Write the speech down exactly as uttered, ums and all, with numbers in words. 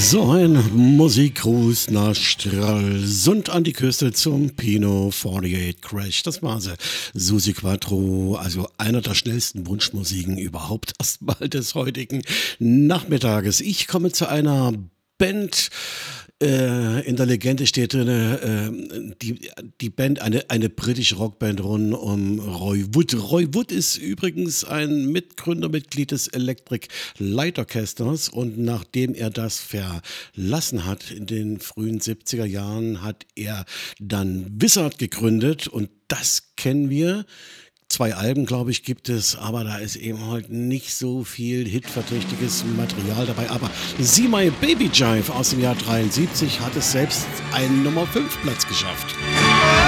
So ein Musikgruß nach Stralsund an die Küste zum Pino achtundvierzig Crash. Das war sie. Susi Quattro, also einer der schnellsten Wunschmusiken überhaupt erstmal des heutigen Nachmittages. Ich komme zu einer Band. Äh, in der Legende steht drin, äh, die, die Band, eine, eine britische Rockband rund um Roy Wood. Roy Wood ist übrigens ein Mitgründermitglied des Electric Light Orchesters und nachdem er das verlassen hat in den frühen siebziger Jahren, hat er dann Wizard gegründet und das kennen wir. Zwei Alben, glaube ich, gibt es, aber da ist eben halt nicht so viel hitverdächtiges Material dabei. Aber See My Baby Jive aus dem Jahr dreiundsiebzig hat es selbst einen Nummer fünf Platz geschafft.